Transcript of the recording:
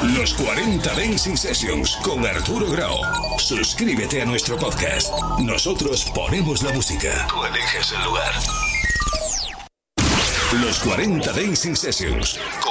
Los 40 Dancing Sessions con Arturo Grau. Suscríbete a nuestro podcast. Nosotros ponemos la música. Tú eliges el lugar. Los 40 Dancing Sessions